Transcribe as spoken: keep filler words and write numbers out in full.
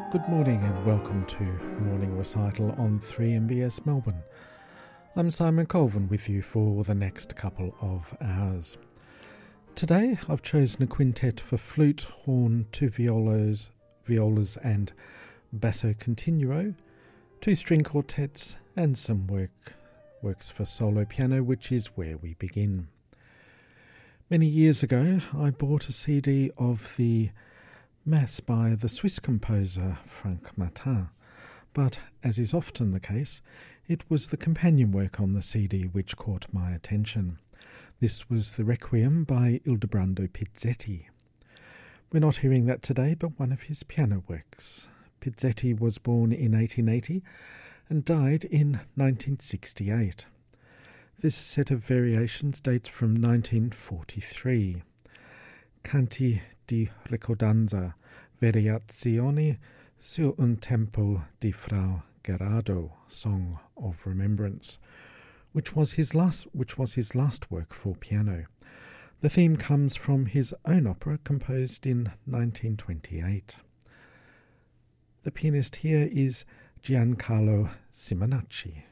Good morning and welcome to Morning Recital on three M B S Melbourne. I'm Simon Colvin with you for the next couple of hours. Today I've chosen a quintet for flute, horn, two violas, violas and basso continuo, two string quartets and some work works for solo piano, which is where we begin. Many years ago I bought a C D of the Mass by the Swiss composer Franck Martin, but as is often the case, it was the companion work on the C D which caught my attention. This was the Requiem by Ildebrando Pizzetti. We're not hearing that today, but one of his piano works. Pizzetti was born in eighteen eighty and died in nineteen sixty-eight. This set of variations dates from nineteen forty-three. Canti di ricordanza, variazioni su un tempo di Frau Gerardo, Song of Remembrance, which was his last which was his last work for piano. The theme comes from his own opera composed in nineteen twenty-eight. The pianist here is Giancarlo Simonacci.